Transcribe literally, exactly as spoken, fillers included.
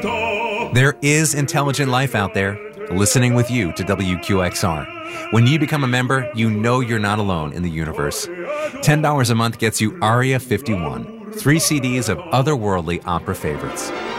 There is intelligent life out there, listening with you to W Q X R. When you become a member, you know you're not alone in the universe. ten dollars a month gets you Aria fifty-one, three C Ds of otherworldly opera favorites.